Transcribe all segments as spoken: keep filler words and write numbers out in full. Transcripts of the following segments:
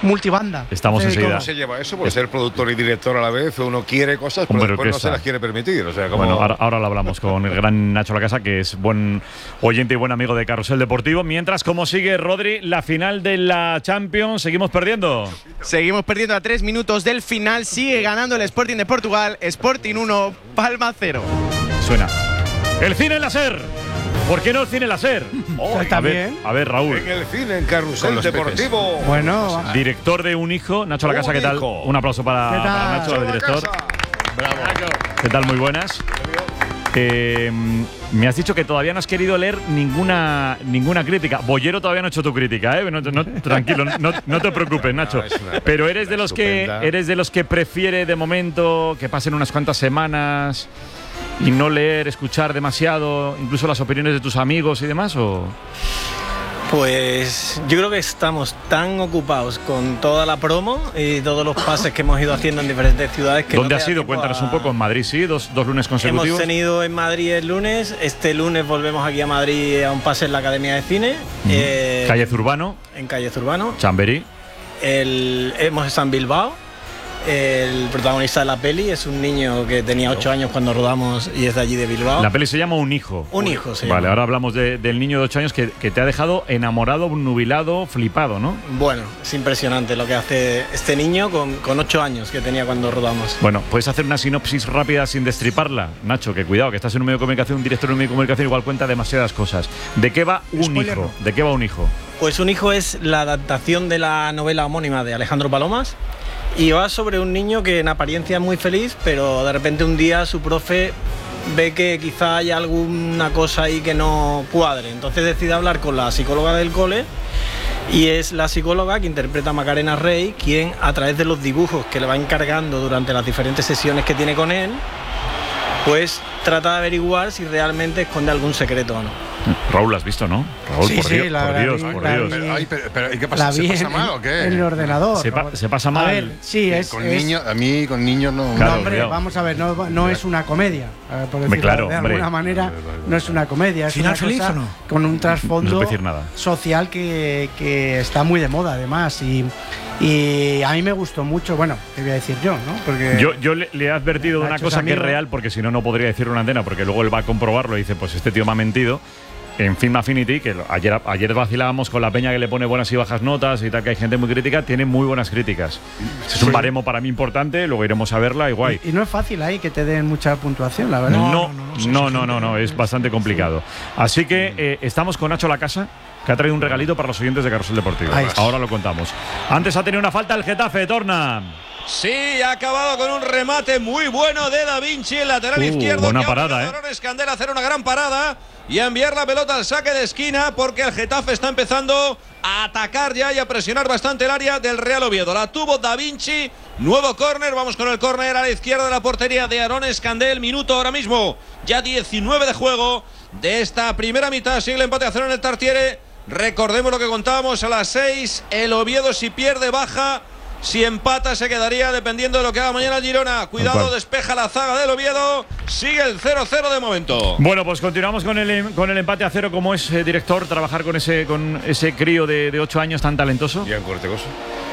multibanda. Estamos enseguida. ¿Cómo se lleva eso? Por ser productor y director a la vez, uno quiere cosas, pero después no se las quiere permitir. O sea, como... Bueno, ahora, ahora lo hablamos con el gran Nacho Lacasa, que es buen oyente y buen amigo de Carrusel Deportivo. Mientras, ¿cómo sigue, Rodri, la final de la Champions? ¿Seguimos perdiendo? Seguimos perdiendo a tres minutos del final. Sigue ganando el Sporting de Portugal. Sporting uno, Palma cero. Suena. El cine láser. ¿Por qué no el cine láser? Oh, está a ver, bien. A ver, Raúl. En el cine, en Carrusel Deportivo. Bueno, director de Un Hijo, Nacho Lacasa, Un ¿qué tal? hijo. Un aplauso para, para Nacho, el director. Bravo. ¿Qué tal? Muy buenas. Eh, me has dicho que todavía no has querido leer ninguna ninguna crítica. Bollero todavía no ha hecho tu crítica, ¿eh? No, no, tranquilo, no, no te preocupes, Nacho. No, es una, Pero eres de los estupenda. que eres de los que prefiere de momento que pasen unas cuantas semanas y no leer, escuchar demasiado, incluso las opiniones de tus amigos y demás, ¿o? Pues yo creo que estamos tan ocupados con toda la promo y todos los pases que hemos ido haciendo en diferentes ciudades que ¿Dónde no has te da ido? tiempo Cuéntanos a... un poco. En Madrid, sí, dos, dos lunes consecutivos. Hemos tenido en Madrid el lunes, este lunes volvemos aquí a Madrid a un pase en la Academia de Cine. Uh-huh. eh, Calle Zurbano, En Calle Zurbano. Chamberí. El, hemos estado en Bilbao. El protagonista de la peli es un niño que tenía ocho años cuando rodamos y es de allí de Bilbao. La peli se llama Un Hijo. Un hijo, sí. Vale, ahora hablamos de, del niño de ocho años que, que te ha dejado enamorado, nubilado, flipado, ¿no? Bueno, es impresionante lo que hace este niño con, con ocho años que tenía cuando rodamos. Bueno, ¿puedes hacer una sinopsis rápida sin destriparla? Nacho, que cuidado, que estás en un medio de comunicación, un director de un medio de comunicación igual cuenta demasiadas cosas. ¿De qué va Un Spoiler Hijo? no. ¿De qué va Un Hijo? Pues Un hijo es la adaptación de la novela homónima de Alejandro Palomas y va sobre un niño que en apariencia es muy feliz, pero de repente un día su profe ve que quizá hay alguna cosa ahí que no cuadre. Entonces decide hablar con la psicóloga del cole y es la psicóloga que interpreta a Macarena Rey quien, a través de los dibujos que le va encargando durante las diferentes sesiones que tiene con él, pues trata de averiguar si realmente esconde algún secreto o no. Raúl, ¿lo has visto, no? Raúl, Sí, por, sí, Dios, la- por la Dios, vi- por la Dios. vi. Pero, ay, pero, pero, ¿y qué pasa? La ¿Se vi pasa en, mal o qué? en el ordenador. Se, pa- se pasa mal. A ver, sí, es. Con es- niños, a mí con niños no. Claro, no, hombre, cuidado. vamos a ver, no, no es una comedia. A ver, por Hombre, decirlo claro, de hombre. alguna manera, no es una comedia. Es ¿Final una feliz cosa o no? con un No trasfondo se puede decir nada. social que, que está muy de moda, además. Y, y a mí me gustó mucho. Bueno, te voy a decir yo, ¿no? Porque Yo, yo le, le he advertido de una Nacho es cosa que es amigo. real, porque si no, no podría decirlo en antena, porque luego él va a comprobarlo y dice, pues este tío me ha mentido. En Film Affinity, que lo- ayer, ayer vacilábamos con la peña que le pone buenas y bajas notas y tal, que hay gente muy crítica, tiene muy buenas críticas. Es un baremo para mí importante, luego iremos a verla y guay. Y no es fácil ahí que te den mucha puntuación, la verdad. No, no, no, no, no, no, no, es bastante complicado. Así que eh, estamos con Nacho Lacasa, que ha traído un regalito para los oyentes de Carrusel Deportivo. Ahí está. Ahora lo contamos. Antes ha tenido una falta el Getafe, Torna. Sí, ha acabado con un remate muy bueno de Da Vinci, el lateral Uh, izquierdo. buena que ha parada, obligado eh. a Aaron Escandel a hacer una gran parada y a enviar la pelota al saque de esquina, porque el Getafe está empezando a atacar ya y a presionar bastante el área del Real Oviedo. La tuvo Da Vinci, nuevo córner, vamos con el córner a la izquierda de la portería de Aaron Escandel. Minuto ahora mismo, ya diecinueve de juego de esta primera mitad. Sigue el empate a cero en el Tartiere. Recordemos lo que contábamos a las seis. El Oviedo, si pierde, baja. Si empata, se quedaría dependiendo de lo que haga mañana el Girona. Cuidado, despeja la zaga del Oviedo. Sigue el cero cero de momento. Bueno, pues continuamos con el, con el empate a cero. ¿Cómo es, eh, director, trabajar con ese, con ese crío de, de ocho años tan talentoso? Ya en Cortegoso.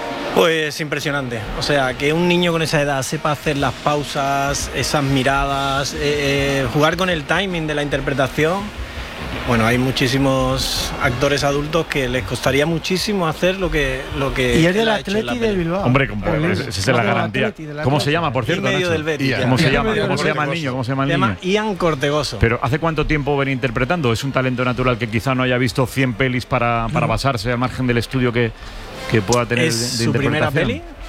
Pues impresionante. O sea, que un niño con esa edad sepa hacer las pausas, esas miradas, eh, eh, jugar con el timing de la interpretación. Bueno, hay muchísimos actores adultos que les costaría muchísimo hacer lo que lo que Y es del él ha hecho en la Atleti de peli. Bilbao. Hombre, como- Olé. esa es la Del garantía. Atleti, del ¿Cómo se Atleti. llama, por Y cierto, medio Nacho? del Betis, Ian. ya. ¿Cómo se Ian llama? medio ¿Cómo del se llama el Cortegoso. niño? ¿Cómo se llama el Se llama niño? Ian Cortegoso. Pero ¿hace cuánto tiempo viene interpretando? ¿Es un talento natural que quizá no haya visto cien pelis para, para basarse al margen del estudio que, que pueda tener es de, de su primera interpretación? peli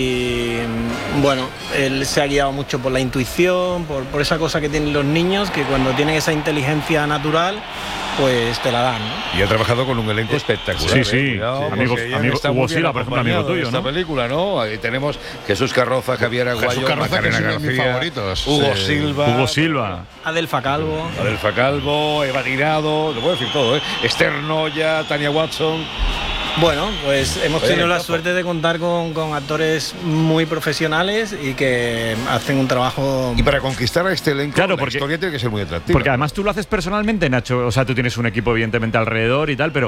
y mm, bueno, él se ha guiado mucho por la intuición, por, por esa cosa que tienen los niños, que cuando tienen esa inteligencia natural, pues te la dan, ¿no? Y ha trabajado con un elenco espectacular. Sí, sí. ¿eh? Cuidado, Sí. porque Amigos- Ian amigo- está muy Hugo bien Silva, por ejemplo, amigo acompañado tuyo, en esta ¿no? película, ¿no? Ahí tenemos Jesús Carroza, Javier Aguayo, Jesús Carroza, que Macarena es uno de mis García, favoritos. Hugo Sí. Silva, Hugo Silva. Adelfa Calvo. Adelfa Calvo, Eva Tirado, lo puedo decir todo, ¿eh? Esther Noya, Tania Watson. Bueno, pues hemos Oye, tenido la capo. suerte de contar con, con actores muy profesionales y que hacen un trabajo. Y para conquistar a este elenco, Claro, la porque- historia tiene que ser muy atractiva. Porque además tú lo haces personalmente, Nacho. O sea, tú tienes un equipo, evidentemente, alrededor y tal, pero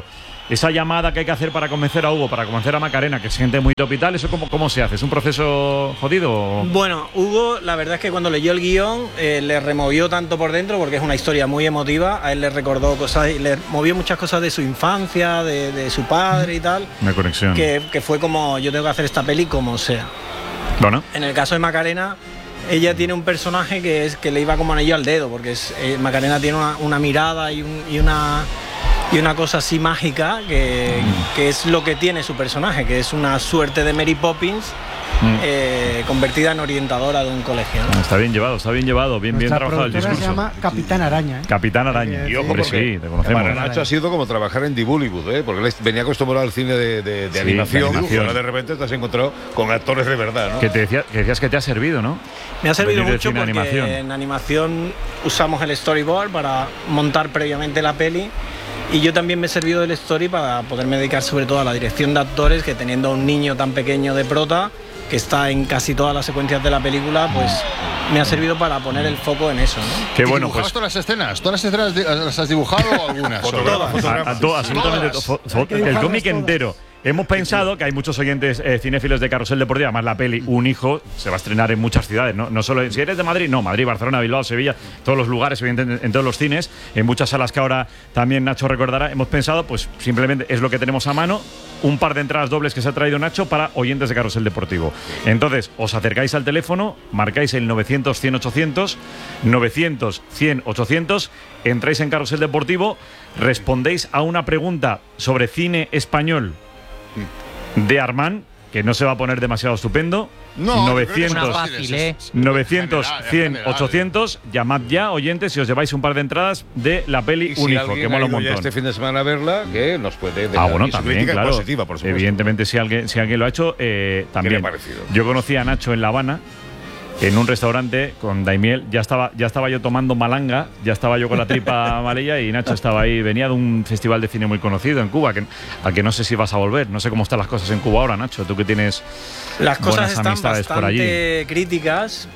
esa llamada que hay que hacer para convencer a Hugo, para convencer a Macarena, que es gente muy top y tal, ¿eso cómo, cómo se hace? ¿Es un proceso jodido? O? Bueno, Hugo, la verdad es que cuando leyó el guión eh, le removió tanto por dentro, porque es una historia muy emotiva, a él le recordó cosas, le movió muchas cosas de su infancia, de, de su padre y tal. Una conexión. Que, que fue como, yo tengo que hacer esta peli como sea. Bueno. En el caso de Macarena, ella tiene un personaje que es que le iba como anillo al dedo, porque es, eh, Macarena tiene una, una mirada y, un, y una... y una cosa así mágica que, mm. que es lo que tiene su personaje, que es una suerte de Mary Poppins mm. eh, convertida en orientadora de un colegio, ¿no? Está bien llevado, está bien llevado, bien, bien trabajado el discurso. Se llama Capitán Araña, ¿eh? Capitán Araña. Y ojo, porque sí, te conocemos. para Nacho ha sido como trabajar en Bollywood, ¿eh? Porque él venía acostumbrado al cine de, de, de sí, animación, de animación. Ahora de repente te has encontrado con actores de verdad, ¿no? Que, te decía, que decías que te ha servido, ¿no? Me ha servido mucho porque animación. en animación usamos el storyboard para montar previamente la peli. Y yo también me he servido del story para poderme dedicar sobre todo a la dirección de actores, que teniendo a un niño tan pequeño de prota, que está en casi todas las secuencias de la película, pues me ha servido para poner el foco en eso, ¿no? Qué bueno, pues. todas las escenas? ¿Todas las escenas las has dibujado o algunas? Todas. A, a to, absolutamente todo. El cómic entero. Hemos pensado que hay muchos oyentes eh, cinéfilos de Carrusel Deportivo, además la peli Un Hijo se va a estrenar en muchas ciudades, no, no solo si eres de Madrid, no, Madrid, Barcelona, Bilbao, Sevilla, todos los lugares, evidentemente, en todos los cines, en muchas salas que ahora también Nacho recordará. Hemos pensado, pues simplemente es lo que tenemos a mano, un par de entradas dobles que se ha traído Nacho para oyentes de Carrusel Deportivo. Entonces, os acercáis al teléfono, marcáis el novecientos cien ochocientos, novecientos cien ochocientos, entráis en Carrusel Deportivo, respondéis a una pregunta sobre cine español de Armand, que no se va a poner demasiado estupendo. No, novecientos, fácil, ¿eh? novecientos, general, cien, general. ochocientos, llamad ya, oyentes, y os lleváis un par de entradas de la peli Y si Un Hijo, alguien que mola ha un ido ya montón. este fin de semana a verla, que nos puede dejar Ah, bueno, y su también, crítica claro. positiva, por supuesto. Evidentemente, si alguien, si alguien lo ha hecho, eh, también. le ha parecido? Yo conocí a Nacho en La Habana, en un restaurante con Daimiel. Ya estaba, ya estaba yo tomando malanga, ya estaba yo con la tripa amarilla y Nacho estaba ahí. Venía de un festival de cine muy conocido en Cuba, que, al que no sé si vas a volver. No sé cómo están las cosas en Cuba ahora, Nacho. Tú que tienes Las cosas buenas están amistades por allí. bastante críticas.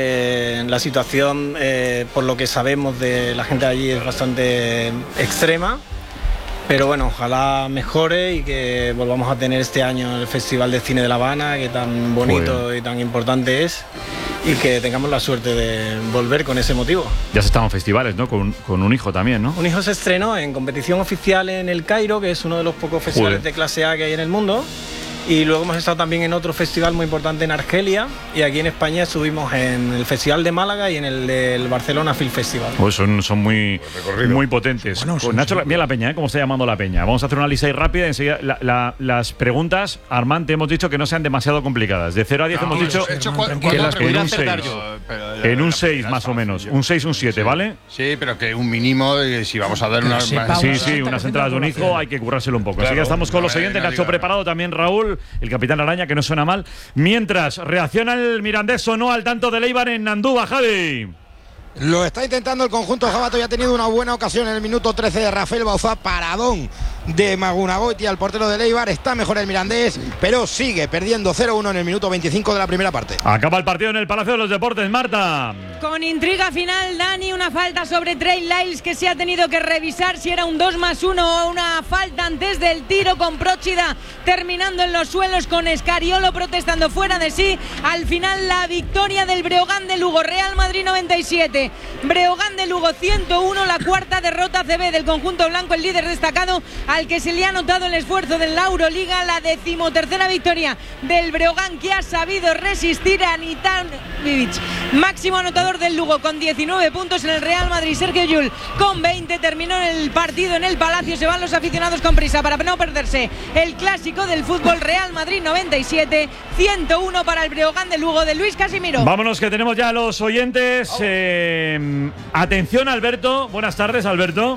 Eh, la situación, eh, por lo que sabemos de la gente de allí, es bastante extrema. Pero bueno, ojalá mejore y que volvamos a tener este año el Festival de Cine de La Habana, que tan bonito Joder. y tan importante es, y que tengamos la suerte de volver con ese motivo. Ya se estaban festivales, ¿no? Con, con Un Hijo también, ¿no? Un Hijo se estrenó en competición oficial en El Cairo, que es uno de los pocos festivales Joder. de clase A que hay en el mundo. Y luego hemos estado también en otro festival muy importante en Argelia, y aquí en España estuvimos en el Festival de Málaga y en el del Barcelona Film Festival. Pues son, son muy, muy potentes. Bueno, pues Nacho, mira la peña, ¿eh? ¿Cómo está llamando la peña? Vamos a hacer una lista ahí rápida. Enseguida, la, la, las preguntas, Armand, te hemos dicho que no sean demasiado complicadas. De cero a diez no, hemos dicho hecho, que las en un seis. En un seis más o menos. Un seis, un siete, sí. ¿vale? Sí, pero que un mínimo, si vamos a dar una... Sí, sí, sí, unas entradas de Un Hijo hay que currárselo un poco. Claro, Así que estamos con los siguientes. Nacho preparado, también Raúl, el capitán Araña, que no suena mal. Mientras reacciona el Mirandés, o no al tanto de Leibar en Andúba, Javi. Lo está intentando el conjunto jabato, ya ha tenido una buena ocasión en el minuto trece de Rafael Bauzá, paradón de Magunagoiti al portero de Leibar. Está mejor el Mirandés, pero sigue perdiendo cero uno en el minuto veinticinco de la primera parte. Acaba el partido en el Palacio de los Deportes, Marta. Con intriga final, Dani, una falta sobre Trey Lyles que se ha tenido que revisar si era un dos más uno o una falta antes del tiro, con Próchida terminando en los suelos, con Escariolo protestando fuera de sí. Al final la victoria del Breogán de Lugo, Real Madrid noventa y siete, Breogán de Lugo ciento uno, la cuarta derrota C B del conjunto blanco, el líder destacado al que se le ha notado el esfuerzo de la Euroliga, la decimotercera victoria del Breogán, que ha sabido resistir a Nitan Vivic, máximo anotador del Lugo con diecinueve puntos. En el Real Madrid, Sergio Llull con veinte. Terminó el partido en el Palacio, se van los aficionados con prisa para no perderse el clásico del fútbol. Real Madrid noventa y siete, ciento uno para el Breogán de Lugo de Luis Casimiro. Vámonos, que tenemos ya a los oyentes. Eh, atención, Alberto. Buenas tardes, Alberto.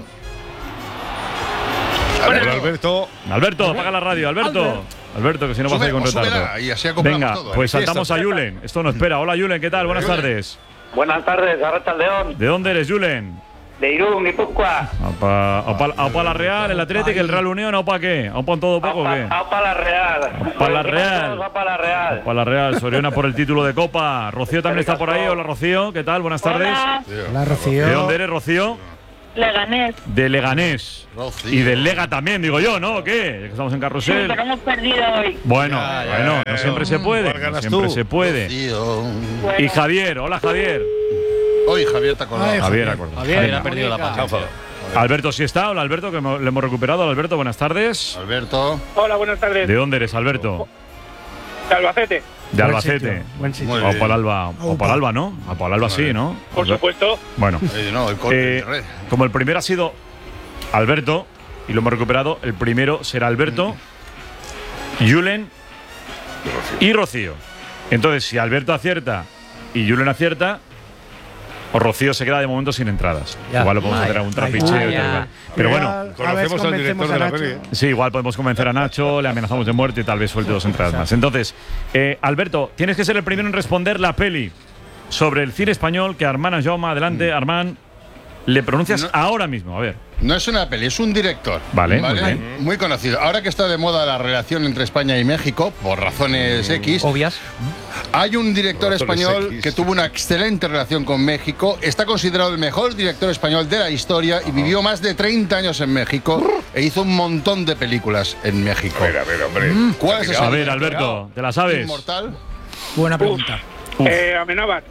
Alberto. Alberto. Alberto, apaga la radio, Alberto. Alberto, Alberto que si no vas a ir con retardo. Y así Venga, todo, pues saltamos a Julen. Esto no espera. Hola, Julen, ¿qué tal? Buenas tardes. Buenas tardes, Arratsaldeon. ¿De dónde eres, Julen? De Irún, Guipúzcoa. ¿Aupa la Real, el Atlético, el Real Unión, aupa qué? ¿Aupa en todo poco o qué? Aupa la Real. Aupa la Real. Aupa la Real. Aupa la Real, Soriona por el título de Copa. Rocío también está por ahí. Hola, Rocío, ¿qué tal? Buenas tardes. Hola, Rocío. ¿De dónde eres, Rocío? Leganés. De Leganés. Rocío. Y del Lega también, digo yo, ¿no? ¿O qué? Estamos en Sí, carrusel. pero hemos perdido hoy. Bueno, Ya, ya, bueno, ya, no ya. siempre se puede. ¿Cuál No ganas siempre tú? se puede. Rocío. Bueno, Y Javier, hola Javier. Hoy Javier te acordado. Ay, Javier, acuerdo. Javier ha perdido la paciencia. Alberto, ¿sí está? Hola Alberto, que hemos- le hemos recuperado. Alberto, buenas tardes. Alberto. Hola, buenas tardes. ¿De dónde eres, Alberto? De Albacete. De Buen Albacete. sitio, buen sitio. Muy O bien. por Alba, o por Alba, ¿no? O por Alba sí, ¿no? Por supuesto. Bueno, Eh, no, el corte. eh, como el primero ha sido Alberto y lo hemos recuperado, el primero será Alberto, Julen y Rocío. Entonces, si Alberto acierta y Julen acierta, o Rocío se queda de momento sin entradas. Ya. Igual lo podemos Vaya. hacer algún trapicheo y Vaya. tal, igual. Pero bueno, A ver, Conocemos al convencemos director de a la Nacho. peli. ¿eh? sí, igual podemos convencer a Nacho, le amenazamos de muerte y tal vez suelte dos entradas más. Entonces, eh, Alberto, tienes que ser el primero en responder la peli sobre el cine español que Armand Jaume, adelante, Armand, le pronuncias No. ahora mismo. A ver. No es una peli, es un director. Vale, muy bien. Muy conocido. Ahora que está de moda la relación entre España y México, por razones X, Obvias. hay un director Razones español X. que tuvo una excelente relación con México. Está considerado el mejor director español de la historia y vivió más de treinta años en México e hizo un montón de películas en México. A ver, a ver, hombre. ¿Cuál es ese A ver, director? Alberto, ¿te la sabes? ¿Inmortal? Buena pregunta. Uf. Eh, Amenábar.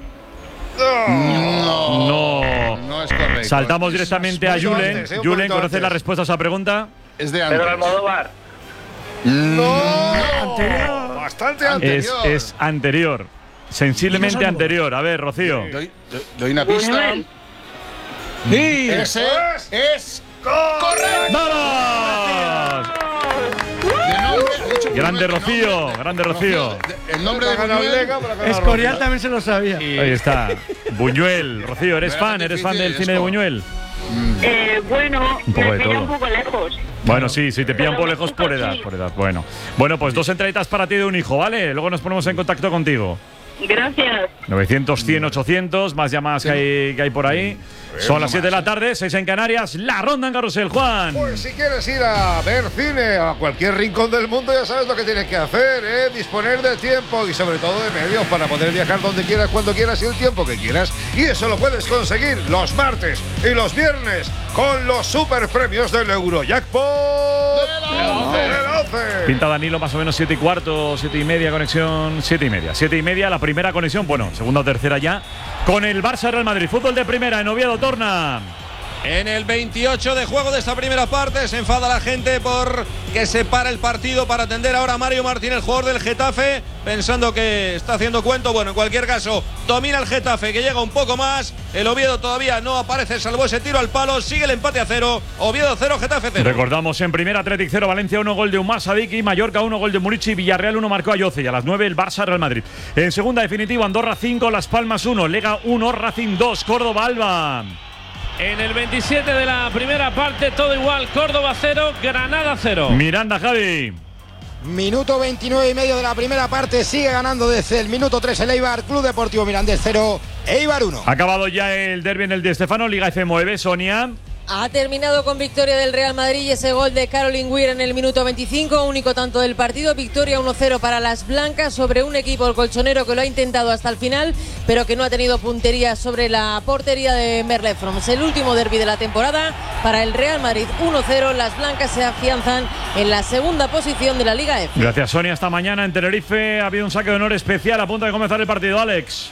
No. No. No es correcto. Saltamos directamente a poquito Julen. antes, eh, un Julen, poquito ¿conoces antes. la respuesta a esa pregunta? Es de Pedro antes. Almodóvar. No, bastante antes. Es, Anterior. es anterior. Sensiblemente anterior. A ver, Rocío. Doy, doy- doy una pista. Buñuel. Sí. Ese es correcto. ¡Vamos! De nombre, he dicho Grande Buñuel, de Rocío, nombre. grande Rocío. De- El nombre de Ha ganado el Buñuel. Lega, pero ha ganado Escorial Rocío. también se lo sabía. Ahí está. Buñuel. Rocío, ¿eres Era fan? ¿Eres fan difícil, del es cine de como- Buñuel? Eh, bueno, Un poco me de pilla todo. un poco lejos. Bueno, sí, sí, te pillan Pero por lejos un por poco edad, sí. por edad. Bueno. Bueno, pues dos entraditas para ti de un hijo, ¿vale? Luego nos ponemos en contacto contigo. Gracias. novecientos, cien, ochocientos, más llamadas que hay, que hay por ahí. Son las siete de la tarde, seis en Canarias, la ronda en Carrusel, Juan. Pues si quieres ir a ver cine a cualquier rincón del mundo, ya sabes lo que tienes que hacer, ¿eh? Disponer de tiempo y sobre todo de medios para poder viajar donde quieras, cuando quieras y el tiempo que quieras. Y eso lo puedes conseguir los martes y los viernes con los super premios del Eurojackpot de la once. Pinta Danilo más o menos siete y cuarto, siete y media conexión, siete y media. Siete y media la primera conexión, bueno, segunda o tercera ya, con el Barça Real Madrid. Fútbol de primera en Oviedo, Torna. En el veintiocho de juego de esta primera parte se enfada la gente por que se para el partido para atender ahora a Mario Martín, el jugador del Getafe, pensando que está haciendo cuento. Bueno, en cualquier caso, domina el Getafe, que llega un poco más. El Oviedo todavía no aparece, salvo ese tiro al palo. Sigue el empate a cero. Oviedo cero, Getafe cero. Recordamos en primera Athletic cero, Valencia uno, gol de Umar Sadiki, Mallorca uno, gol de Murici, Villarreal uno, marcó a Yoce. Y a las nueve el Barça Real Madrid. En segunda definitiva, Andorra cinco, Las Palmas uno, Lega uno, Racing dos, Córdoba Alba. En el veintisiete de la primera parte, todo igual. Córdoba cero, Granada cero. Miranda, Javi. Minuto veintinueve y medio de la primera parte. Sigue ganando desde el minuto tres el Eibar. Club Deportivo Mirandés cero, Eibar uno. Ha acabado ya el derbi en el Di Stéfano, Liga F nueve, Sonia. Ha terminado con victoria del Real Madrid y ese gol de Caroline Weir en el minuto veinticinco, único tanto del partido. Victoria uno cero para las blancas sobre un equipo, el colchonero, que lo ha intentado hasta el final, pero que no ha tenido puntería sobre la portería de Merle Froms. El último derbi de la temporada para el Real Madrid, uno cero. Las blancas se afianzan en la segunda posición de la Liga F. Gracias, Sonia. Hasta mañana en Tenerife. Ha habido un saque de honor especial a punto de comenzar el partido, Alex.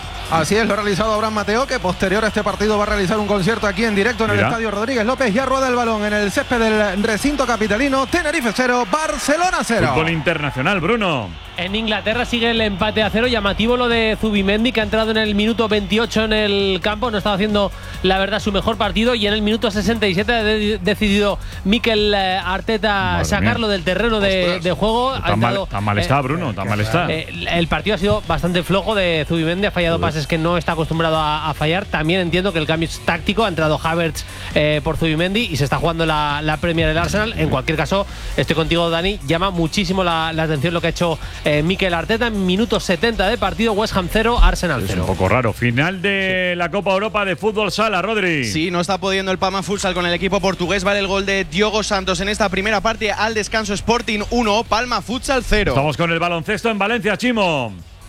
Así es, lo ha realizado Abraham Mateo, que posterior a este partido va a realizar un concierto aquí en directo en el Mira. Estadio Rodríguez López. Ya rueda el balón en el césped del recinto capitalino. Tenerife cero, Barcelona cero. Fútbol internacional, Bruno. En Inglaterra sigue el empate a cero. Llamativo lo de Zubimendi, que ha entrado en el minuto veintiocho en el campo. No estaba haciendo, la verdad, su mejor partido. Y en el minuto sesenta y siete ha de- decidido Mikel eh, Arteta Madre sacarlo mía. del terreno de, de juego. Ha Tan mal, entrado, tan mal eh, está, Bruno, tan mal está. Eh, el partido ha sido bastante flojo de Zubimendi, ha fallado pases que no está acostumbrado a, a fallar. También entiendo que el cambio es táctico, ha entrado Havertz eh, por Zubimendi y se está jugando la, la Premier del Arsenal. En cualquier caso, estoy contigo, Dani, llama muchísimo la, la atención lo que ha hecho eh, Mikel Arteta en minuto setenta de partido. West Ham cero, Arsenal Es cero. un poco raro. Final de la Copa Europa de Fútbol Sala, Rodri. Sí, no está pudiendo el Palma Futsal con el equipo portugués. Vale el gol de Diogo Santos en esta primera parte. Al descanso, Sporting uno, Palma Futsal cero. Estamos con el baloncesto en Valencia, Chimo.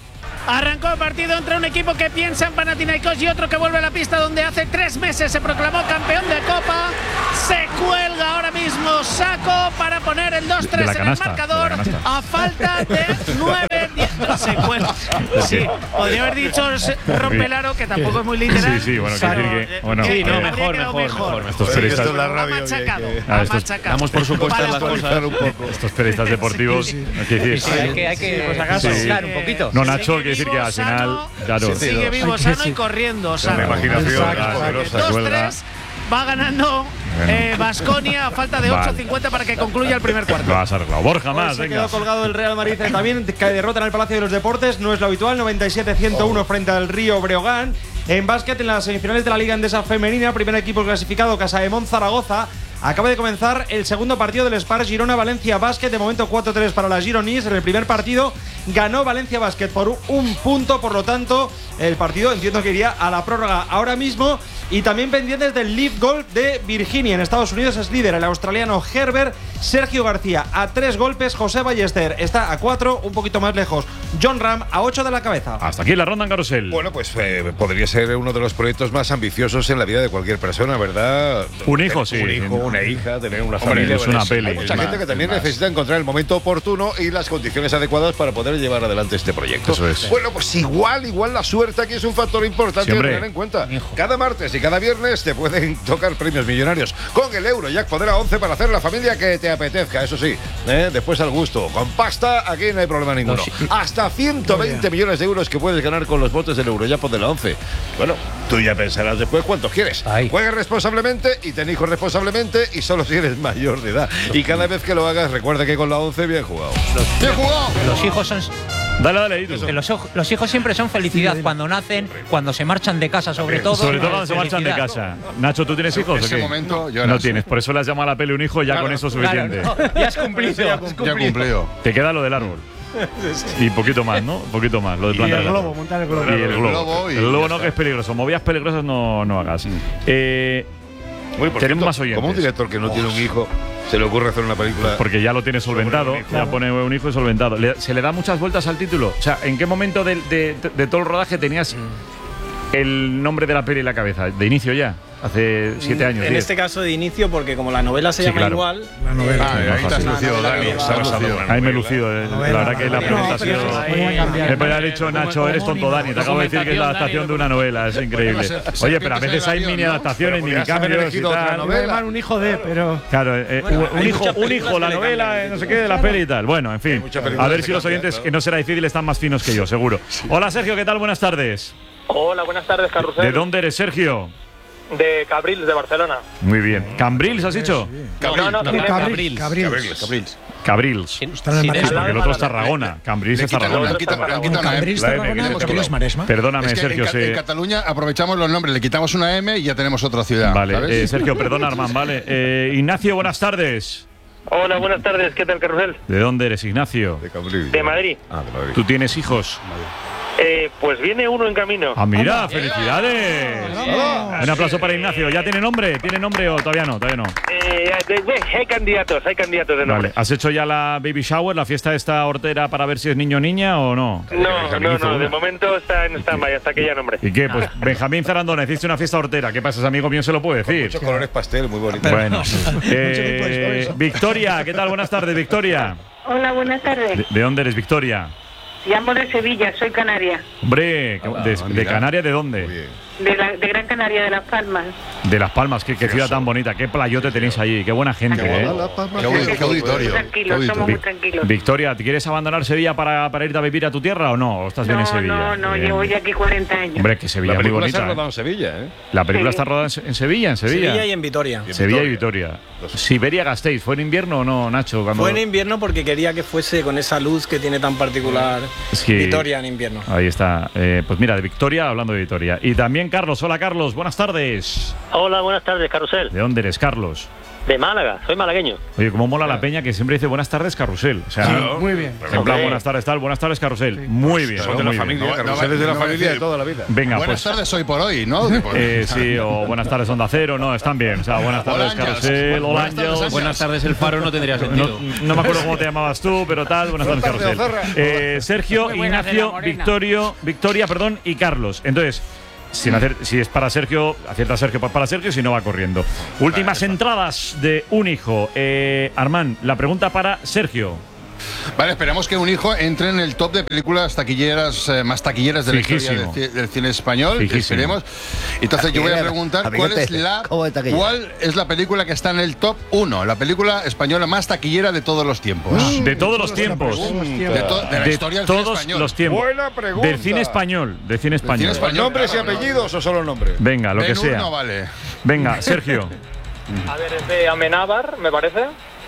Arrancó el partido entre un equipo que piensa en Panathinaikos y otro que vuelve a la pista donde hace tres meses se proclamó campeón de Copa. Se cuelga ahora mismo Saco para poner el dos tres en el marcador a falta de nueve diez. Se cuelga. Sí, podría haber dicho rompelaro, que tampoco es muy literal. Sí, sí, bueno, quiero decir que… Bueno, sí, no, eh, mejor, mejor, mejor. Estos periodistas… Esto es la radio. Ha machacado, que- ha Ah, estos- machacado. Damos por supuesto Vale, las cosas. un poco. Estos periodistas deportivos… Sí, no quiero decir- Sí, hay que, hay que pues, acaso, Sí. hablar un poquito. No, Nacho, Sigue quiere decir que vivo, al final… sano, Claro. Sigue vivo, sano y corriendo. Una Sano. imaginación Exacto. asquerosa. Se cuelga. dos tres. Va ganando Baskonia a falta de Vale. ocho cincuenta para que concluya el primer cuarto. Lo has arreglado. Borja, más, Se venga. quedó colgado el Real Madrid eh, también, que derrota en el Palacio de los Deportes, no es lo habitual, noventa y siete a ciento uno frente al Río Breogán. En básquet, en las semifinales de la Liga Endesa Femenina, primer equipo clasificado, Casademont Zaragoza. Acaba de comenzar el segundo partido del Spar Girona Valencia Basket. De momento cuatro tres para las Gironís. En el primer partido ganó Valencia Basket por un punto. Por lo tanto, el partido entiendo que iría a la prórroga ahora mismo. Y también pendientes del Leaf Golf de Virginia. En Estados Unidos es líder el australiano Herbert. Sergio García a tres golpes. José Ballester está a cuatro, un poquito más lejos. John Ram a ocho de la cabeza. Hasta aquí la ronda en carrusel. Bueno, pues eh, podría ser uno de los proyectos más ambiciosos en la vida de cualquier persona, ¿verdad? Un hijo, sí. Un hijo, una hija, tener una Hombre, familia. es una bueno, peli, Hay mucha es gente más, que también es más. necesita encontrar el momento oportuno y las condiciones adecuadas para poder llevar adelante este proyecto. Eso es. Bueno, pues igual, igual la suerte aquí es un factor importante Sí, a hombre. tener en cuenta. Cada martes y cada viernes te pueden tocar premios millonarios con el Eurojackpot de la once para hacer la familia que te apetezca, eso sí. ¿eh? Después al gusto. Con pasta, aquí no hay problema ninguno. Hasta ciento veinte millones de euros que puedes ganar con los botes del Eurojackpot de la once. Bueno, tú ya pensarás después cuántos quieres. Ay. Juegue responsablemente y ten hijos responsablemente y solo si eres mayor de edad. Y cada vez que lo hagas, recuerda que con la once bien jugado. ¡Bien jugado! Los hijos son. Dale, dale, Itu. que Los, oj- los hijos siempre son felicidad cuando nacen, cuando se marchan de casa, sobre todo. Sobre todo cuando se marchan de Felicidad. casa. Nacho, ¿tú tienes hijos En o ese qué? momento, yo No era- tienes, por eso le has llamado a la peli un hijo, ya Claro, con eso es Claro, suficiente. no, ya has cumplido. Ya he cumplido. Te queda lo del árbol. Y poquito más, ¿no? Un poquito más, lo de Y plantar el el globo, árbol. montar el globo. Y el El globo. globo y El globo ya no, está. que es peligroso. Movidas peligrosas no, no hagas. Eh, Muy por Tenemos cierto, más oyentes. Como un director que no tiene un hijo, se le ocurre hacer una película. porque ya lo tiene solventado, un hijo. ya pone un hijo y solventado. Le- ¿Se le da muchas vueltas al título? O sea, ¿en qué momento de, de- de todo el rodaje tenías el nombre de la peli en la cabeza? ¿De inicio ya? Hace siete años. En diez. este caso de inicio, porque como la novela se Sí, llama claro. igual. La novela. Ah, ahí te has lucido, Dani. Te has lucido. Ahí me he lucido. eh. La verdad que la pregunta ha sido. Me podría haber dicho, Nacho, eres tonto, Dani. Te acabo de decir que es la adaptación de una novela. Es increíble. Oye, pero a veces hay mini adaptaciones, mini cambios y tal. Me llamar un hijo de, pero. Claro, eh, un hijo, un hijo, la novela, eh, no sé qué, de la peli y tal. Bueno, en fin. A ver si los oyentes, que no será difícil, están más finos que yo, seguro. Hola, Sergio, ¿qué tal? Buenas tardes. Hola, buenas tardes, Carrusel. ¿De dónde eres, Sergio? De Cabrils, de Barcelona. Muy bien. ¿Cambrils has dicho? No, no, Cabrils. Cabrils. Cabrils. Cabrils. Cabrils. Está en el Sí, Maresma. porque el otro es Tarragona. Cambrils Le es quitan, Tarragona. le quitan, le quitan una M. Cambrils, La M, Tarragona, que pues le que no es Maresma. Perdóname, Es que Sergio. en, Ca- se- en Cataluña aprovechamos los nombres, le quitamos una M y ya tenemos otra ciudad. Vale, ¿sabes? eh, Sergio, perdona, Armand, vale. Eh, Ignacio, buenas tardes. Hola, buenas tardes. ¿Qué tal, Carrusel? ¿De dónde eres, Ignacio? De Cabril. De Madrid. Ah, de Madrid. ¿Tú tienes hijos? Eh, pues viene uno en camino. Ah, mira, felicidades. Un aplauso para Ignacio. ¿Ya tiene nombre? ¿Tiene nombre o todavía no? Todavía no. Eh, de- de- hay candidatos, hay candidatos de nombre. Vale. ¿Has hecho ya la baby shower, la fiesta esta hortera para ver si es niño o niña o no? No, no, hizo no, una. de momento está en stand-by hasta que ya nombre. ¿Y qué? Pues Benjamín Zarandona, hiciste una fiesta hortera. ¿Qué pasa? Amigo mío se lo puede decir. Muchos colores pastel, muy bonito. Bueno. Eh, Victoria, ¿qué tal? Buenas tardes, Victoria. Hola, buenas tardes. ¿De, de dónde eres, Victoria? Llamo de Sevilla, soy canaria. Hombre, de, de mira. Canarias, ¿de dónde? De, la, de Gran Canaria, de Las Palmas. De Las Palmas, qué, qué ciudad tan bonita, qué playote tenéis allí, qué buena gente, ¿eh? Qué audi- qué auditorio. Tranquilos, somos muy tranquilos. Victoria, ¿te quieres abandonar Sevilla para, para irte a vivir a tu tierra o no? ¿O estás bien en No, Sevilla? no, no, Bien. llevo ya aquí cuarenta años. Hombre, que Sevilla La es muy película bonita. se ha ¿eh? rodado en Sevilla, ¿eh? La película Sí. está rodada en Se- en Sevilla, en Sevilla. Sevilla y en Vitoria. Sevilla y Vitoria. Siberia Gasteiz, ¿fue en invierno o no, Nacho? Cuando- Fue en invierno porque quería que fuese con esa luz que tiene tan particular Sí. Vitoria en invierno. Ahí está. Eh, pues mira, de Victoria, hablando de Vitoria. Y también Carlos. Hola, Carlos. Buenas tardes. Hola, buenas tardes, Carrusel. ¿De dónde eres, Carlos? De Málaga, soy malagueño. Oye, cómo mola la peña que siempre dice buenas tardes, Carrusel. O sea, Sí, muy bien. En plan, buenas tardes, tal, buenas tardes, Carrusel. Muy bien. Son de la muy bien. familia, Carrusel es de la familia de toda la vida. Venga, Buenas pues. tardes hoy por hoy, ¿no? Eh, sí, o buenas tardes, Onda Cero, no, están bien. O sea, buenas tardes, Hola, Ángels. Carrusel, hola, Buenas tardes, Ángel. Ángels. Buenas tardes, el Faro no tendría sentido. No, no me acuerdo cómo te llamabas tú, pero tal, buenas tardes, Buenas tardes, Carrusel. Ozorra. Eh, Sergio, Muy buenas de la Ignacio, Morena. Victorio, Victoria, perdón, y Carlos. Entonces, sin hacer, si es para Sergio, acierta Sergio pues para Sergio, si no va corriendo. Últimas entradas de un hijo. Eh, Armand, la pregunta para Sergio. Vale, esperamos que un hijo entre en el top de películas taquilleras eh, más taquilleras de la historia del, Fijísimo. ci- del cine español. Fijísimo. Esperemos. Entonces yo voy a preguntar cuál es la cuál es la película que está en el top uno, la película española más taquillera de todos los tiempos. De todos los tiempos. De, to- de la De historia del cine todos español. los tiempos. Buena pregunta. Del cine español. Del cine español. cine español. ¿Nombres y Claro, apellidos o solo nombres? Venga, lo que Ben-Hur sea. no vale. Venga, Sergio. A ver, es de Amenábar, me parece.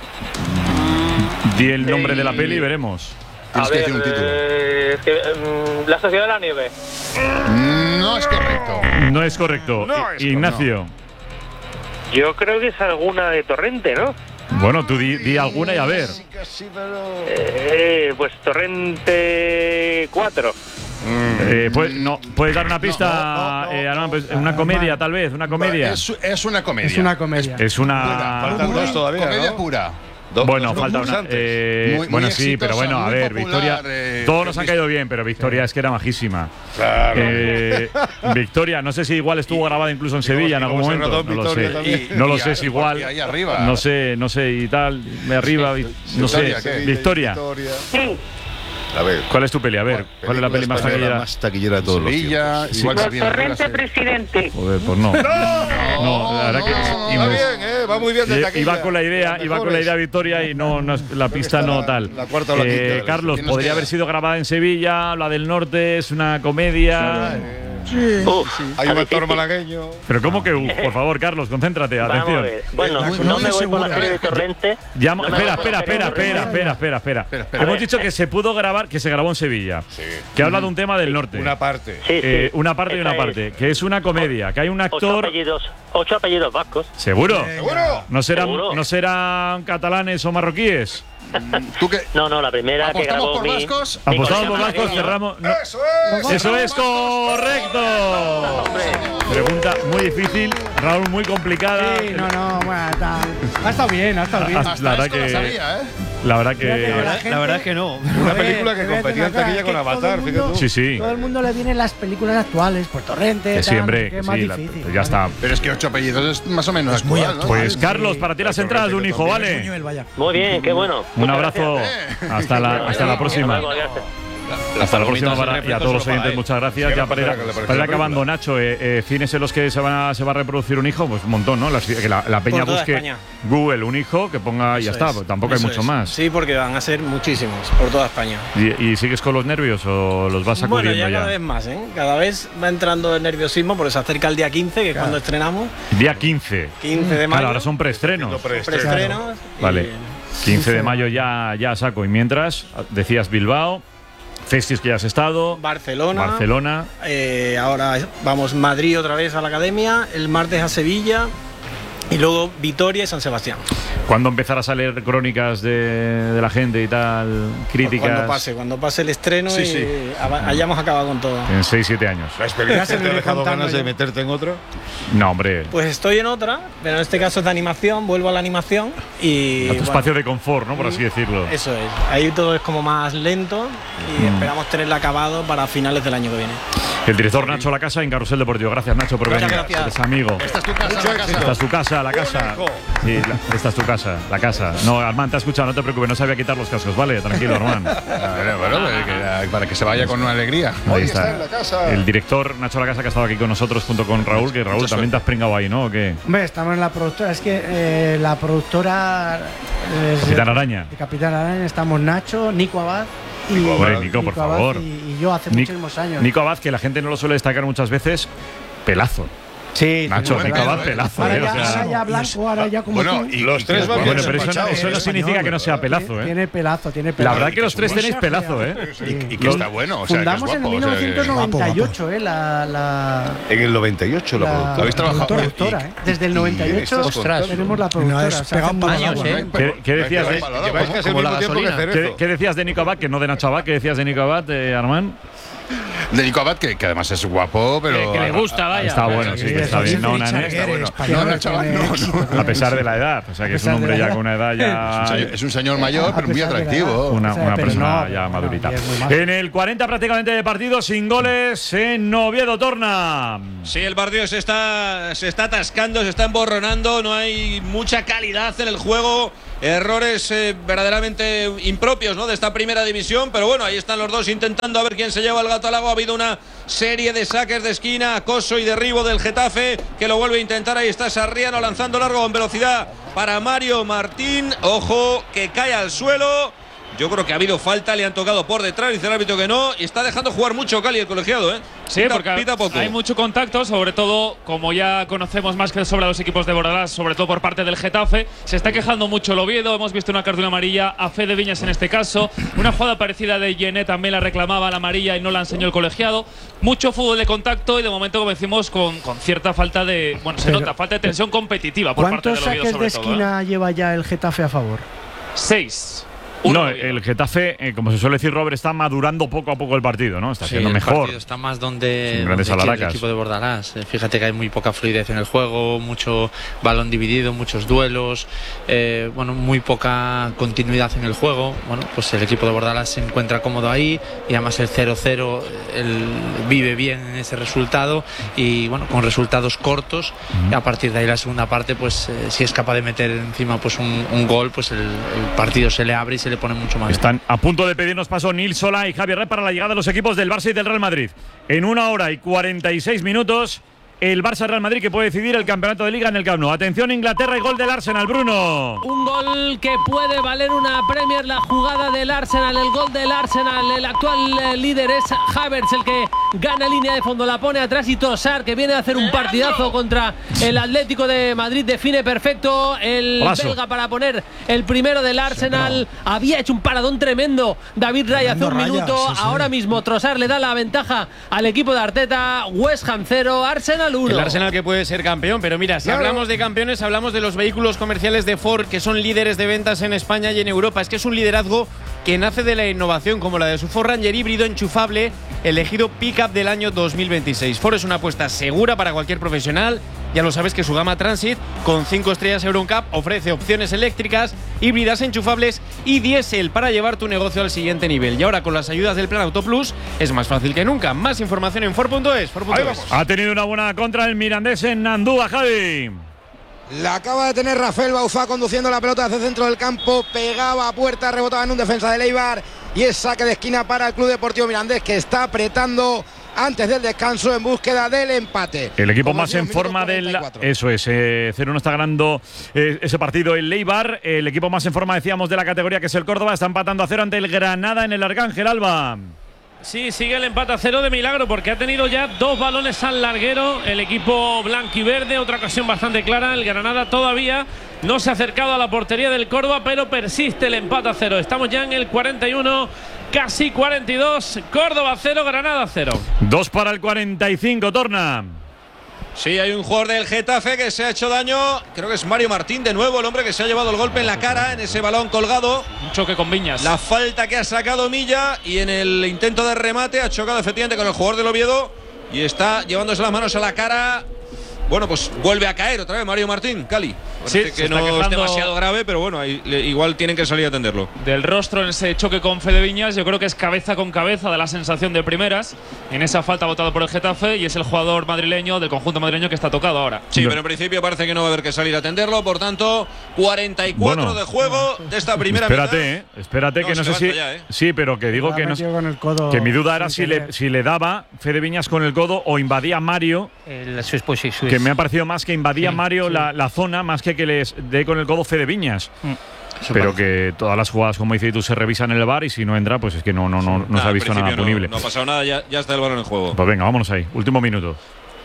Di el nombre de la peli y veremos. A Tienes que ver, decir un título. eh, es que, mm, La Sociedad de la Nieve. No es correcto. No es correcto. No es Ignacio. Yo creo que es alguna de Torrente, ¿no? Bueno, tú di, di alguna y a ver. Eh, pues Torrente cuatro. Eh, pues, no, ¿puedes dar una pista? eh, Armand, pues, una comedia, tal vez, una comedia. Es, es una comedia. Es una comedia. Es una. Faltan dos todavía, Comedia ¿no? pura. Dos- Bueno, dos falta una. pulsantes. eh, Muy- muy bueno, sí, exitosa, pero bueno, a muy ver, popular, Victoria. eh, todos nos han Feliz- caído bien, pero Victoria es que era majísima. Claro. Eh, Victoria, no sé si igual estuvo grabada incluso en Sevilla en y algún como momento. Serratón, No lo sé. Victoria también. No lo Y sé ahí- si igual. y ahí arriba. No sé, no sé y tal. De arriba, vi- no sé. Victoria, ¿qué? Victoria, Sí, A ver. ¿cuál es tu peli? A ver, ¿cuál es la peli más española taquillera? más taquillera de todos los Sevilla, tiempos? igual Los se viene arriba, Torrente se- presidente. Joder, pues no. No, la verdad que. no, y Va me- bien, ¿eh? Va muy bien de Iba taquilla. con la idea, Las iba con la mejores. idea Victoria y no, no es- la pista está no la- tal. la cuarta o la Eh, quinta de la Carlos, ¿Quién nos podría queda? haber sido grabada en Sevilla, la del norte es una comedia. Uf, Hay un está actor difícil. malagueño. Pero ¿cómo que? uh, por favor, Carlos, concéntrate, Vamos a atención. ver. Bueno, La no conoce me voy por la seguro. serie de Torrente. Llama- No me espera, voy por la espera, serie espera, de Torrente. espera, espera, espera, espera. espera. Hemos dicho que se pudo grabar, que se grabó en Sevilla. Que habla de un tema del norte. Una parte. Sí, sí. Eh, una parte y Esa una es. parte. Que es una comedia, que hay un Ocho actor. apellidos, ocho apellidos vascos. ¿Seguro? ¿Seguro? ¿No serán, Seguro. ¿No serán catalanes o marroquíes? ¿Tú qué? No, no, la primera que ¿Apostamos grabó por mi. vascos? mi Apostamos colega por vascos, malagueño. cerramos. no. ¡Eso es! Eso es correcto. Pregunta muy difícil, Raúl, muy complicada. Sí, no, no, bueno, está- ha estado bien, ha estado bien. Ah, la verdad esto lo que sabía, ¿eh? la verdad Fíjate que que la gente- verdad es que no. Una A ver, película que te voy a competía en decir una taquilla cosa, con que todo Avatar, el fíjate mundo- tú. sí, sí. Todo el mundo le vienen las películas actuales, por Torrente, Que sí, tal, hombre, que que es más sí, la- difícil. ya está. Pero es que ocho apellidos es más o menos actual, ¿no? Pues Carlos, para ti las entradas de un hijo, ¿vale? Muy bien, qué bueno. Un Muchas abrazo. gracias. Hasta la, hasta la próxima. Hasta luego, gracias. Hasta la próxima palomitas para, de y a refresco todos los solo para oyentes, él. muchas gracias. Sí, Ya no para ir, pasa nada, que le parece para ir la acabando, película. Nacho, eh, eh, cines en los que se, van a, se va a reproducir un hijo, pues un montón, ¿no? Las- que la, la peña Por toda busque España. Google un hijo, que ponga y ya Eso está, es, pues tampoco hay eso mucho es. más. Sí, porque van a ser muchísimos por toda España. ¿Y, y sigues con los nervios o los vas Bueno, sacudiendo ya ya? cada vez más, ¿eh? Cada vez va entrando el nerviosismo porque se acerca el día quince, que es cuando estrenamos. Día quince. quince de mayo. Claro, ahora son preestrenos. Preestrenos. y- Vale. quince de mayo ya, ya saco. Y mientras, decías Bilbao, Festis que ya has estado. Barcelona. Barcelona. Eh, ahora vamos Madrid otra vez a la academia, el martes a Sevilla y luego Vitoria y San Sebastián. ¿Cuándo empezarás a leer crónicas de, de la gente y tal? Críticas. Cuando pase, cuando pase el estreno Sí, y sí. haba- hayamos acabado con todo. En seis siete años. ¿La experiencia te ha dejado ganas de meterte en otro? No, hombre. Pues estoy en otra, pero en este caso es de animación, vuelvo a la animación y... A tu bueno, espacio de confort, ¿no? Por así decirlo. Eso es, ahí todo es como más lento y Mm. esperamos tenerla acabado para finales del año que viene. El director Nacho La Casa en Carrusel Deportivo. Gracias, Nacho, por Muchas venir. gracias. Eres amigo. Esta es tu casa, la casa. Esta es tu casa, la casa. Sí, la- esta es tu casa, la casa. No, Armand, te ha escuchado, no te preocupes, no sabía quitar los cascos, ¿vale? Tranquilo, Armand. Bueno, bueno, que- para que se vaya con una alegría. Ahí está. El director Nacho La Casa que ha estado aquí con nosotros junto con Raúl, que Raúl Mucha también te has pringado ahí, ¿no? ¿O qué? Hombre, estamos en la productora. Es que eh, la productora. es- Capitán Araña. de Capitán Araña estamos Nacho, Nico Abad. Y, Hombre, Nico, por Abad favor. Y, y yo hace Nic- muchísimos años. Nico Abad, que la gente no lo suele destacar muchas veces, pelazo. Sí, Nacho, sí, Nico claro, Abad, pelazo, ahora eh. ya, O sea, ahora ya blanco, ahora ya como bueno, tú. y Los tres van bueno, bien pero eso, empachados, eso no ¿eh? significa que no sea pelazo, ¿eh? Tiene pelazo, tiene La pelazo. verdad que los tres tenéis pelazo, ¿eh? Y, y que está bueno, o sea, que es Fundamos guapo. en mil o sea, que- novecientos noventa y ocho, ¿eh? La, la, En el noventa y ocho la, la, productora. ¿Habéis trabajado? productora, Y- ¿eh? Desde el noventa y ocho Ostras. tenemos la productora. o sea, hace muchos años, años, ¿eh? ¿Qué, qué decías de, Lleváis casi el como la mismo tiempo que gasolina. ¿qué, Cerezo. qué decías de Nico Abad, que no de Nacho Abad? ¿Qué decías de Nico Abad, eh, Armand? De Nico Abad, que, que además es guapo, pero. Que, que le gusta, vaya. Está bueno, sí, que está bien. No, Nané, Está bueno. español, No, chaval, tiene no, éxito. no. a pesar de la edad. O sea, que es un pesar de hombre la ya edad. con una edad Es un ya. señor- Es un señor mayor, A pero muy pesar de la atractivo. edad. Una, O sea, una pero persona no, ya no, madurita. y es muy majo. En el cuarenta prácticamente de partido, sin goles en Oviedo Torna. Sí, el partido se está, se está atascando, se está emborronando, no hay mucha calidad en el juego, errores eh, verdaderamente impropios, ¿no?, de esta primera división, pero bueno, ahí están los dos intentando a ver quién se lleva el gato al agua. Ha habido una serie de saques de esquina, acoso y derribo del Getafe, que lo vuelve a intentar. Ahí está Sarriano lanzando largo en velocidad para Mario Martín, ojo que cae al suelo. Yo creo que ha habido falta, le han tocado por detrás, dice el árbitro que no, y está dejando jugar mucho Cali, el colegiado, ¿eh? Sí, Pita- porque pita poco. hay mucho contacto, sobre todo, como ya conocemos más que sobre los equipos de Bordalás, sobre todo por parte del Getafe. Se está quejando mucho el Oviedo, hemos visto una cartulina amarilla a Fede Viñas en este caso. Una jugada parecida de Yené también la reclamaba la amarilla y no la enseñó el colegiado. Mucho fútbol de contacto y de momento, como decimos, con, con cierta falta de… Bueno, se Pero- nota, falta de tensión competitiva por parte ¿Cuántos del Oviedo saques de sobre todo, ¿eh? esquina lleva ya el Getafe a favor? Seis. No, el Getafe, eh, como se suele decir, Robert, está madurando poco a poco el partido, ¿no? Está Sí, siendo el mejor. partido está más donde, Sin grandes donde quiere el alaracas. equipo de Bordalás. Eh, Fíjate que hay muy poca fluidez en el juego, mucho balón dividido, muchos duelos, eh, bueno, muy poca continuidad en el juego. Bueno, pues el equipo de Bordalás se encuentra cómodo ahí y además el cero cero él vive bien en ese resultado y bueno, con resultados cortos. Y a partir de ahí la segunda parte, pues eh, si es capaz de meter encima pues un, un gol, pues el, el partido se le abre y se le pone mucho más. Están a punto de pedirnos paso Nil Sola y Javier Red para la llegada de los equipos del Barça y del Real Madrid. En una hora y cuarenta y seis minutos, el Barça-Real Madrid, que puede decidir el campeonato de Liga en el Camp Nou. Atención, Inglaterra y gol del Arsenal, Bruno. Un gol que puede valer una Premier, la jugada del Arsenal, el gol del Arsenal. El actual eh, líder es Havertz, el que gana línea de fondo, la pone atrás, y Trossard, que viene a hacer un partidazo contra el Atlético de Madrid, define perfecto el Golazo. belga para poner el primero del Arsenal. Había hecho un paradón tremendo David Raya hace un Raya, minuto. sí, sí. Ahora mismo Trossard le da la ventaja al equipo de Arteta. West Ham cero, Arsenal uno. El Arsenal que puede ser campeón, pero mira, si Claro. hablamos de campeones, hablamos de los vehículos comerciales de Ford, que son líderes de ventas en España y en Europa. Es que es un liderazgo que nace de la innovación, como la de su Ford Ranger híbrido enchufable, elegido Pickup del año dos mil veintiséis. Ford es una apuesta segura para cualquier profesional. Ya lo sabes que su gama Transit, con cinco estrellas Euroncap, ofrece opciones eléctricas, híbridas enchufables y diésel para llevar tu negocio al siguiente nivel. Y ahora con las ayudas del Plan Auto Plus es más fácil que nunca. Más información en Ford punto es. Ford punto es. Ha tenido una buena contra el Mirandés en Andúa, Javi. La acaba de tener Rafael Bauzá conduciendo la pelota hacia el centro del campo, pegaba a puerta, rebotaba en un defensa de Eibar y es saque de esquina para el Club Deportivo Mirandés, que está apretando antes del descanso en búsqueda del empate. El equipo Como más decía, en minuto forma del… cuarenta y cuatro. Eso es, eh, cero uno está ganando eh, ese partido el Eibar. El equipo más en forma, decíamos, de la categoría, que es el Córdoba, está empatando a cero ante el Granada en el Arcángel, Alba. Sí, sigue el empate a cero de milagro, porque ha tenido ya dos balones al larguero el equipo blanquiverde. Otra ocasión bastante clara. El Granada todavía no se ha acercado a la portería del Córdoba, pero persiste el empate a cero. Estamos ya en el cuarenta y uno, casi cuarenta y dos. Córdoba cero, Granada cero. Dos para el cuarenta y cinco, Torna. Sí, hay un jugador del Getafe que se ha hecho daño. Creo que es Mario Martín de nuevo, el hombre que se ha llevado el golpe en la cara en ese balón colgado. Un choque con Viñas. La falta que ha sacado Milla, y en el intento de remate ha chocado efectivamente con el jugador del Oviedo y está llevándose las manos a la cara. Bueno, pues vuelve a caer otra vez Mario Martín, Cali. Sí, Parece se que está no es quejando demasiado grave, pero bueno, ahí, le- igual tienen que salir a atenderlo. Del rostro en ese choque con Fede Viñas, yo creo que es cabeza con cabeza, de la sensación de primeras, en esa falta votada por el Getafe, y es el jugador madrileño, del conjunto madrileño, que está tocado ahora. Sí, pero en principio parece que no va a haber que salir a atenderlo, por tanto, cuarenta y cuatro Bueno. de juego de esta primera Espérate, mitad. eh. Espérate, No, que no se sé si… levanta ya, eh. Sí, pero que digo La que ha no… metido con el codo Que mi duda era sin si le, querer. si le daba Fede Viñas con el codo o invadía Mario, El Swiss, pues sí, Swiss. que me ha parecido más que invadía Sí, Mario sí. La, la zona, más que que les dé con el codo Fede Viñas. Mm. Pero que todas las jugadas, como dices tú, se revisan en el V A R, y si no entra, pues es que no, no, no, no Nah, se ha en visto nada principio no- punible. No, ha pasado nada, ya, ya está el balón en juego. Pues venga, vámonos ahí. Último minuto.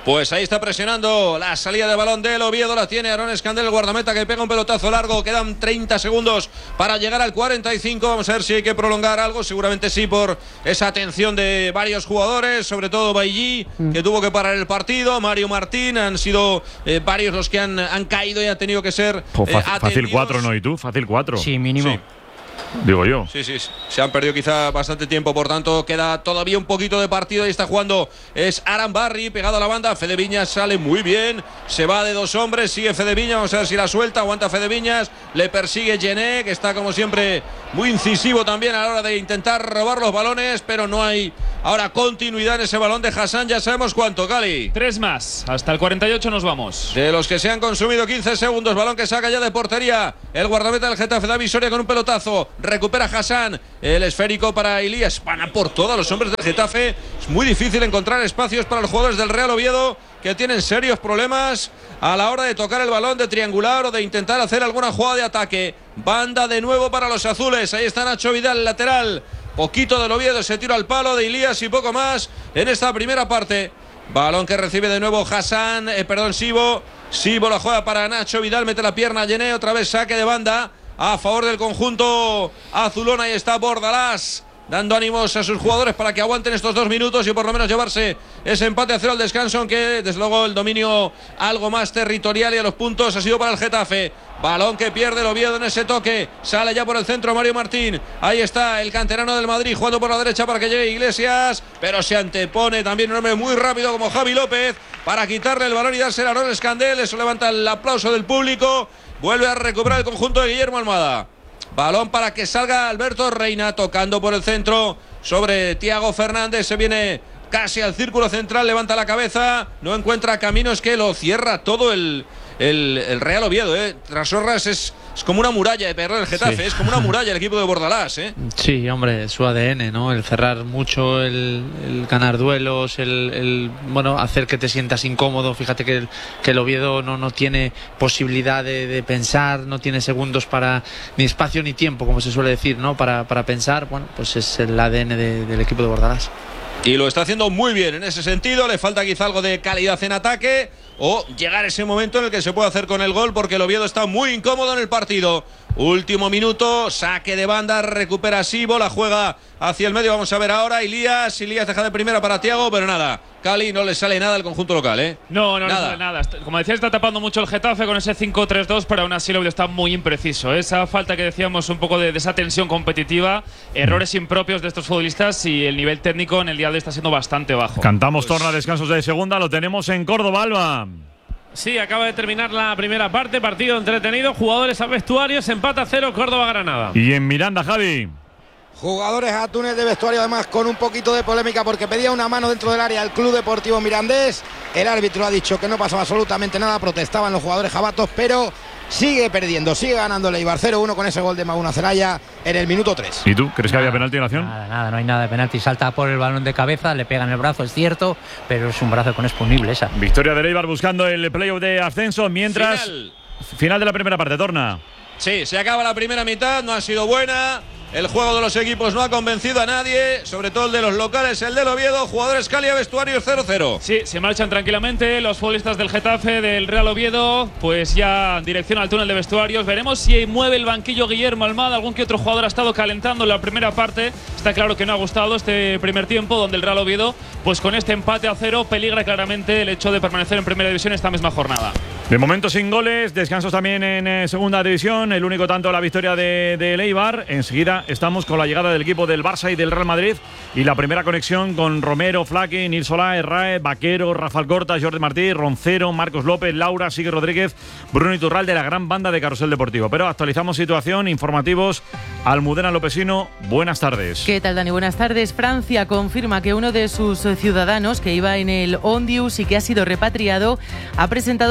Pues ahí está presionando la salida de balón del Oviedo, la tiene Aarón Escandel, el guardameta, que pega un pelotazo largo. Quedan treinta segundos para llegar al cuarenta y cinco. Vamos a ver si hay que prolongar algo, seguramente sí, por esa atención de varios jugadores, sobre todo Bailly, mm. que tuvo que parar el partido, Mario Martín, han sido eh, varios los que han, han caído y han tenido que ser pues fácil, eh, fácil cuatro, ¿no? ¿Y tú? Fácil cuatro. Sí, mínimo. Sí. Digo yo. Sí, sí, se han perdido quizá bastante tiempo, por tanto queda todavía un poquito de partido. Y está jugando es Aran Barry, pegado a la banda. Fede Viñas sale muy bien, se va de dos hombres, sigue Fede Viñas, vamos a ver si la suelta, aguanta Fede Viñas, le persigue Gené, que está como siempre muy incisivo también a la hora de intentar robar los balones, pero no hay ahora continuidad en ese balón de Hassan. Ya sabemos cuánto, Cali. Tres más, hasta el cuarenta y ocho nos vamos. De los que se han consumido quince segundos, balón que saca ya de portería el guardameta del Getafe, David Soria, con un pelotazo. Recupera Hassan, el esférico para Elías. Van a por todos los hombres del Getafe. Es muy difícil encontrar espacios para los jugadores del Real Oviedo, que tienen serios problemas a la hora de tocar el balón, de triangular o de intentar hacer alguna jugada de ataque. Banda de nuevo para los azules. Ahí está Nacho Vidal, el lateral. Poquito del Oviedo, ese tiro al palo de Elías y poco más en esta primera parte. Balón que recibe de nuevo Hassan, eh, perdón, Sibo. Sibo la juega para Nacho Vidal, mete la pierna a Gené, otra vez saque de banda a favor del conjunto azulón. Ahí está Bordalás, dando ánimos a sus jugadores para que aguanten estos dos minutos y por lo menos llevarse ese empate a cero al descanso, aunque desde luego el dominio algo más territorial y a los puntos ha sido para el Getafe. Balón que pierde el Oviedo en ese toque, sale ya por el centro Mario Martín. Ahí está el canterano del Madrid jugando por la derecha para que llegue Iglesias, pero se antepone también un hombre muy rápido como Javi López para quitarle el balón y dárselo a Aarón Escandel. Eso levanta el aplauso del público. Vuelve a recuperar el conjunto de Guillermo Almada. Balón para que salga Alberto Reina, tocando por el centro sobre Thiago Fernández. Se viene casi al círculo central, levanta la cabeza, no encuentra caminos, que lo cierra todo el, el, el Real Oviedo. ¿eh? Trasorras es, es como una muralla de perder el Getafe, sí. Es como una muralla el equipo de Bordalás. ¿eh? Sí, hombre, su A D N, ¿no? El cerrar mucho, el, el ganar duelos, el, el bueno, hacer que te sientas incómodo. Fíjate que el, que el Oviedo no, no tiene posibilidad de, de pensar, no tiene segundos para ni espacio ni tiempo, como se suele decir, ¿no? Para, para pensar. Bueno, pues es el A D N de, del equipo de Bordalás. Y lo está haciendo muy bien en ese sentido. Le falta quizá algo de calidad en ataque o llegar ese momento en el que se puede hacer con el gol, porque el Oviedo está muy incómodo en el partido. Último minuto, saque de banda, recupera Sibo, la juega hacia el medio. Vamos a ver ahora Elías. Elías deja de primera para Thiago, pero nada, Cali, no le sale nada al conjunto local, ¿eh? No, no, nada. no sale nada. Como decía, está tapando mucho el Getafe con ese cinco tres dos, pero aún así el Oviedo está muy impreciso. Esa falta que decíamos, un poco de, de esa tensión competitiva, errores impropios de estos futbolistas, y el nivel técnico en el día de hoy está siendo bastante bajo. Cantamos pues... torna descansos de segunda, lo tenemos en Córdoba, Alba. Sí, acaba de terminar la primera parte, partido entretenido, jugadores a vestuarios, empata a cero, Córdoba-Granada. Y en Miranda, Javi. Jugadores a túnel de vestuario, además con un poquito de polémica porque pedía una mano dentro del área al Club Deportivo Mirandés. El árbitro ha dicho que no pasaba absolutamente nada, protestaban los jugadores jabatos, pero sigue perdiendo, sigue ganando el Eibar cero uno con ese gol de Maguna Zelaya en el minuto tres. ¿Y tú crees que había penalti en la acción? Nada, nada, no hay nada de penalti. Salta por el balón de cabeza, le pega en el brazo, es cierto, pero es un brazo con exponible esa. Victoria del Eibar buscando el playoff de ascenso, mientras final. final de la primera parte, Torna. Sí, se acaba la primera mitad, no ha sido buena. El juego de los equipos no ha convencido a nadie, sobre todo el de los locales, el del Oviedo. Jugadores Cali a vestuarios cero cero. Sí, se marchan tranquilamente los futbolistas del Getafe, del Real Oviedo, pues ya en dirección al túnel de vestuarios. Veremos si mueve el banquillo Guillermo Almada. Algún que otro jugador ha estado calentando en la primera parte. Está claro que no ha gustado este primer tiempo, donde el Real Oviedo, pues con este empate a cero, peligra claramente el hecho de permanecer en primera división esta misma jornada. De momento sin goles, descansos también en eh, segunda división. El único tanto la victoria de, de Eibar. Enseguida estamos con la llegada del equipo del Barça y del Real Madrid y la primera conexión con Romero, Flaque, Nil Solá, Herrae, Vaquero, Rafael Corta, Jordi Martí, Roncero, Marcos López, Laura, Sigue Rodríguez, Bruno Iturralde, de la gran banda de Carrusel Deportivo. Pero actualizamos situación, informativos. Almudena Lopesino, buenas tardes. ¿Qué tal, Dani? Buenas tardes. Francia confirma que uno de sus ciudadanos que iba en el Ondius y que ha sido repatriado ha presentado síntomas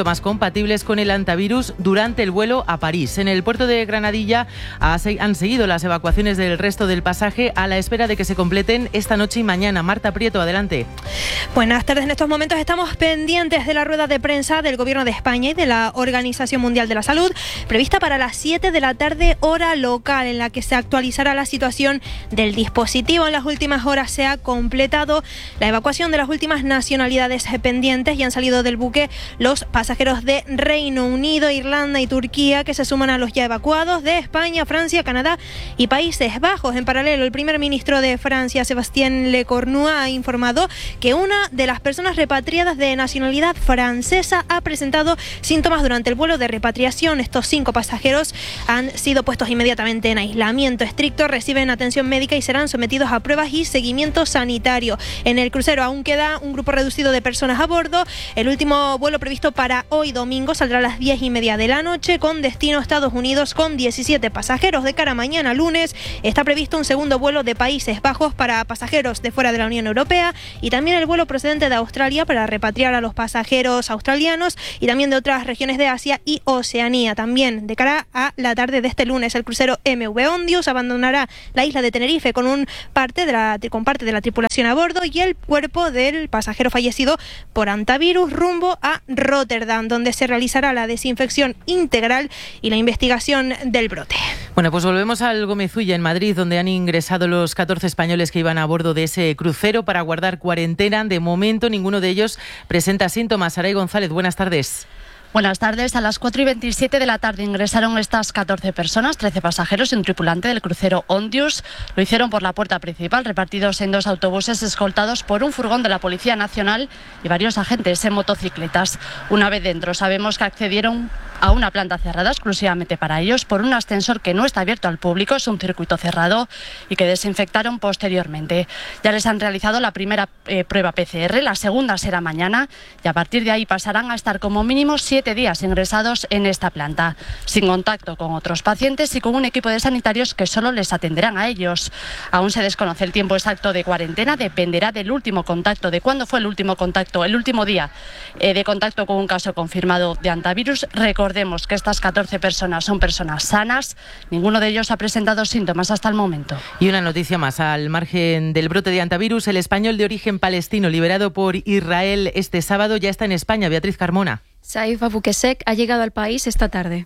síntomas compatibles con el hantavirus durante el vuelo a París. En el puerto de Granadilla han seguido las evacuaciones del resto del pasaje a la espera de que se completen esta noche y mañana. Marta Prieto, adelante. Buenas tardes. En estos momentos estamos pendientes de la rueda de prensa del Gobierno de España y de la Organización Mundial de la Salud, prevista para las siete de la tarde hora local, en la que se actualizará la situación del dispositivo. En las últimas horas se ha completado la evacuación de las últimas nacionalidades pendientes y han salido del buque los pasajeros de Reino Unido, Irlanda y Turquía, que se suman a los ya evacuados de España, Francia, Canadá y Países Bajos. En paralelo, el primer ministro de Francia, Sébastien Lecornu, ha informado que una de las personas repatriadas de nacionalidad francesa ha presentado síntomas durante el vuelo de repatriación. Estos cinco pasajeros han sido puestos inmediatamente en aislamiento estricto, reciben atención médica y serán sometidos a pruebas y seguimiento sanitario. En el crucero aún queda un grupo reducido de personas a bordo. El último vuelo previsto para hoy domingo saldrá a las diez y media de la noche con destino a Estados Unidos con diecisiete pasajeros. De cara a mañana lunes está previsto un segundo vuelo de Países Bajos para pasajeros de fuera de la Unión Europea y también el vuelo procedente de Australia para repatriar a los pasajeros australianos y también de otras regiones de Asia y Oceanía. También de cara a la tarde de este lunes el crucero M V Ondius abandonará la isla de Tenerife con un parte de la con parte de la tripulación a bordo y el cuerpo del pasajero fallecido por hantavirus rumbo a Rotterdam, donde se realizará la desinfección integral y la investigación del brote. Bueno, pues volvemos al Gómez Ulla en Madrid, donde han ingresado los catorce españoles que iban a bordo de ese crucero para guardar cuarentena. De momento ninguno de ellos presenta síntomas. Saray González, buenas tardes. Buenas tardes. A las cuatro y veintisiete de la tarde ingresaron estas catorce personas, trece pasajeros y un tripulante del crucero Ondius. Lo hicieron por la puerta principal, repartidos en dos autobuses escoltados por un furgón de la Policía Nacional y varios agentes en motocicletas. Una vez dentro, sabemos que accedieron a una planta cerrada exclusivamente para ellos por un ascensor que no está abierto al público, es un circuito cerrado, y que desinfectaron posteriormente. Ya les han realizado la primera eh, prueba P C R, la segunda será mañana y a partir de ahí pasarán a estar como mínimo siete días ingresados en esta planta, sin contacto con otros pacientes y con un equipo de sanitarios que solo les atenderán a ellos. Aún se desconoce el tiempo exacto de cuarentena, dependerá del último contacto, de cuándo fue el último contacto, el último día eh, de contacto con un caso confirmado de hantavirus. Recordemos que estas catorce personas son personas sanas, ninguno de ellos ha presentado síntomas hasta el momento. Y una noticia más, al margen del brote de hantavirus, el español de origen palestino liberado por Israel este sábado ya está en España. Beatriz Carmona. Saif Abu Kesek ha llegado al país esta tarde.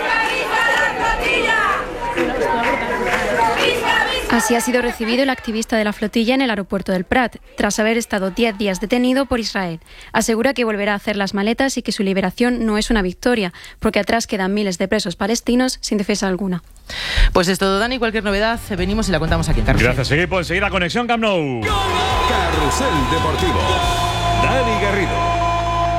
Así ha sido recibido el activista de la flotilla en el aeropuerto del Prat, tras haber estado diez días detenido por Israel. Asegura que volverá a hacer las maletas y que su liberación no es una victoria, porque atrás quedan miles de presos palestinos sin defensa alguna. Pues es todo, Dani. Cualquier novedad, venimos y la contamos aquí en Carrusel. Gracias, equipo. Enseguida Conexión Camp Nou. Carrusel Deportivo.